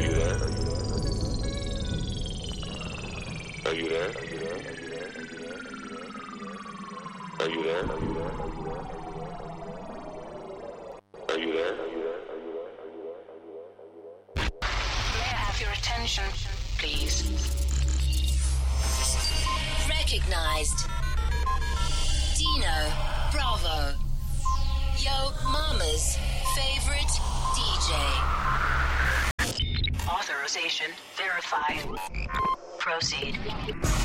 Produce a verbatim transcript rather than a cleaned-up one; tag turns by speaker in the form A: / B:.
A: you there? Are you there? Are you there? Are you there?
B: May I have your attention, please?
C: Recognized. Dino Bravo. Yo Mama's favorite D J.
B: Authorization verified. Proceed.